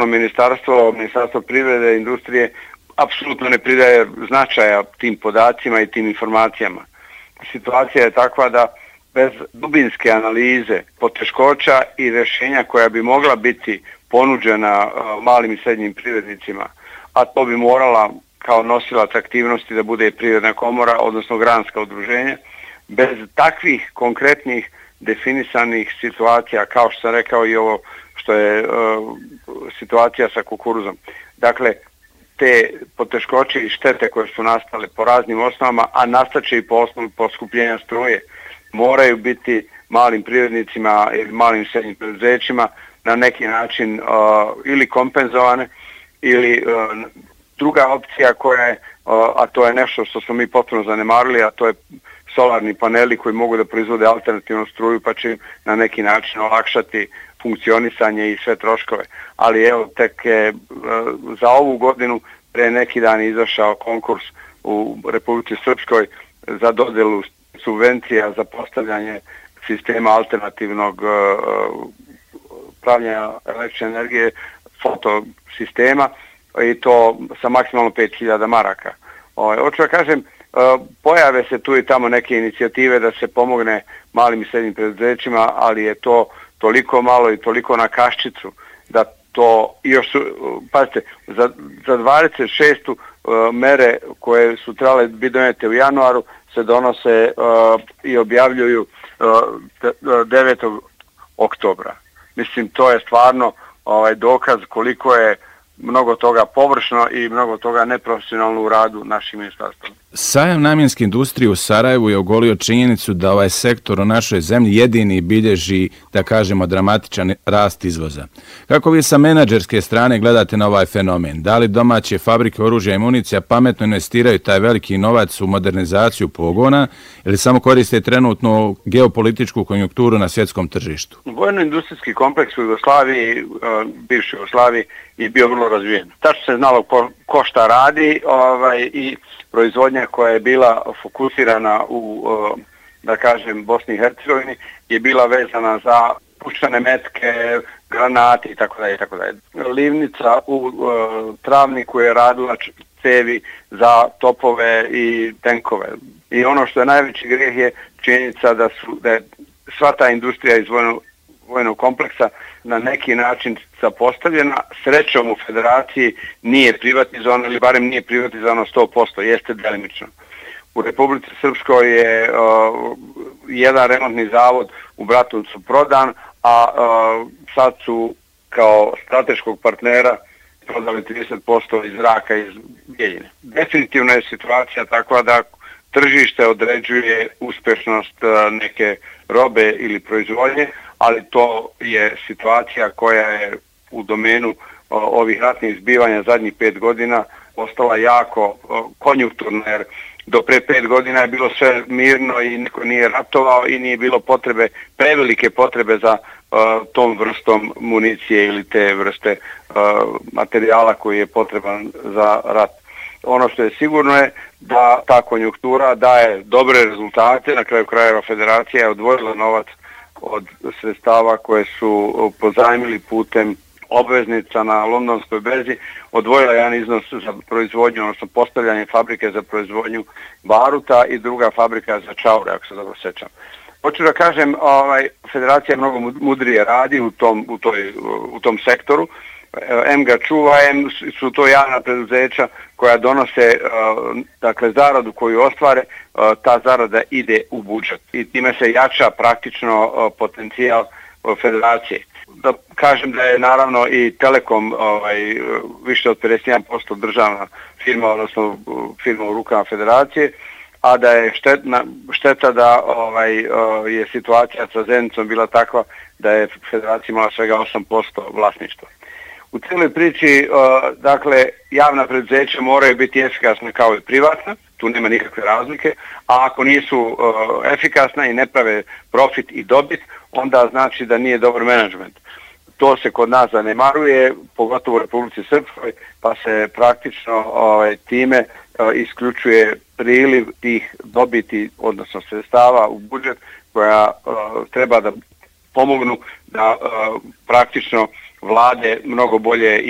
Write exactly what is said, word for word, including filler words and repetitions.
resorno ministarstvo, ministarstvo privrede i industrije, apsolutno ne pridaje značaja tim podacima i tim informacijama. Situacija je takva da bez dubinske analize poteškoća i rješenja koja bi mogla biti ponuđena malim i srednjim privrednicima, a to bi morala kao nosilac aktivnosti da bude i Privredna komora, odnosno granska udruženja, bez takvih konkretnih definisanih situacija, kao što sam rekao i ovo što je uh, situacija sa kukuruzom. Dakle, te poteškoće i štete koje su nastale po raznim osnovama, a nastaće i po osnovu poskupljenja struje, moraju biti malim privrednicima ili malim srednjim preduzećima na neki način uh, ili kompenzovane ili uh, druga opcija koja je, uh, a to je nešto što smo mi potpuno zanemarili, a to je solarni paneli koji mogu da proizvode alternativnu struju pa će na neki način olakšati funkcionisanje i sve troškove. Ali evo, tek je uh, za ovu godinu pre neki dan izašao konkurs u Republici Srpskoj za dodelu subvencija za postavljanje sistema alternativnog uh, pravljanja električne energije, fotosistema, i to sa maksimalno pet hiljada maraka. Hoću da kažem, pojave se tu i tamo neke inicijative da se pomogne malim i srednjim preduzećima, ali je to toliko malo i toliko na kaščicu da to još su, pazite, za, za dvadeset šestu uh, mere koje su trebale biti donete u januaru se donose uh, i objavljuju uh, devetog oktobra. Mislim, to je stvarno ovaj dokaz koliko je mnogo toga površno i mnogo toga neprofesionalno u radu naših ministarstva. Sajam namjenske industrije u Sarajevu je ogolio činjenicu da ovaj sektor u našoj zemlji jedini bilježi, da kažemo, dramatičan rast izvoza. Kako vi sa menadžerske strane gledate na ovaj fenomen? Da li domaće fabrike oružja i municija pametno investiraju taj veliki novac u modernizaciju pogona ili samo koriste trenutnu geopolitičku konjunkturu na svjetskom tržištu? Vojno-industrijski kompleks u Jugoslaviji, bivšoj Jugoslaviji, je bio vrlo razvijen. Tačno se znalo ko, ko šta radi ovaj, i proizvodnja koja je bila fokusirana u, da kažem, Bosni i Hercegovini je bila vezana za puščane metke, granati i tako dalje, tako dalje. Livnica u uh, Travniku je radila cevi za topove i tenkove. I ono što je najveći grijeh je činjenica da su da je sva ta industrija iz vojnog, vojnog kompleksa na neki način zapostavljena. Srećom u federaciji nije privatizovano, ili barem nije privatizovano sto posto, jeste delimično. U Republici Srpskoj je uh, jedan remontni zavod u Bratuncu prodan, a uh, sad su kao strateškog partnera prodali trideset posto iz zraka iz Bijeljine. Definitivno je situacija takva da tržište određuje uspješnost uh, neke robe ili proizvodnje, ali to je situacija koja je u domenu uh, ovih ratnih zbivanja zadnjih pet godina ostala jako uh, konjunkturna, jer do pre pet godina je bilo sve mirno i niko nije ratovao i nije bilo potrebe, prevelike potrebe za uh, tom vrstom municije ili te vrste uh, materijala koji je potreban za rat. Ono što je sigurno je da ta konjunktura daje dobre rezultate. Na kraju krajeva federacija je odvojila novac od sredstava koje su pozajmili putem obveznica na londonskoj berzi, odvojila jedan iznos za proizvodnju, odnosno postavljanje fabrike za proizvodnju baruta i druga fabrika za čaure, ako se dobro sećam. Hoću da kažem, ovaj, federacija mnogo mudrije radi u tom, u toj, u tom sektoru. M ga čuva, M su to javna preduzeća koja donose uh, dakle, zaradu koju ostvare, uh, ta zarada ide u budžet i time se jača praktično uh, potencijal uh, federacije. Da kažem da je naravno i Telekom ovaj, više od pedeset jedan posto državna firma, odnosno firma u rukama federacije, a da je štetna, šteta da ovaj, je situacija sa Zenicom bila takva da je federacija imala svega osam posto vlasništva. U cijeloj priči, dakle, javna preduzeća moraju biti efikasna kao i privatna, tu nema nikakve razlike, a ako nisu efikasna i ne prave profit i dobit, onda znači da nije dobar menadžment. To se kod nas zanemaruje, pogotovo u Republici Srpskoj, pa se praktično ovaj, time uh, isključuje priliv tih dobiti, odnosno sredstava u budžet, koja uh, treba da pomognu da uh, praktično vlade mnogo bolje